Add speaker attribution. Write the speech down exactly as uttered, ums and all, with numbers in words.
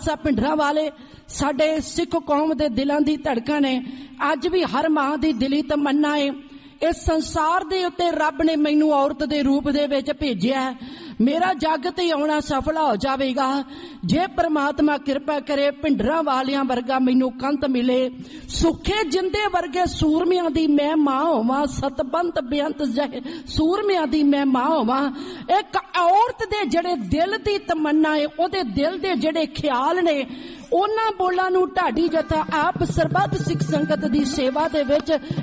Speaker 1: खालसा भिंडरां वाले साडे सिख कौम दे दिलां दी धड़कन है। अज भी हर मां दी दिली तमन्ना है। इस संसार दे उत्ते रब ने मैनू औरत दे रूप दे विच भेजिया है। मेरा जग ते आउणा सफल हो जावेगा जे परमात्मा कृपा करे। भिंडरां वालियां वर्गा मैनू कंत मिले, सुखे जिंदे वर्गे सूरमियां दी मैं मां होवां, सतबंत बेअंत जहे सूरमियां दी मैं मां होवां। एक औरत दे जड़े दिल दी तमन्ना है, ओदे दिल दे जड़े ख्याल ने, उन्हां बोलां नू ढाडी जथा आप सरबत सिख संगत दी सेवा दे विच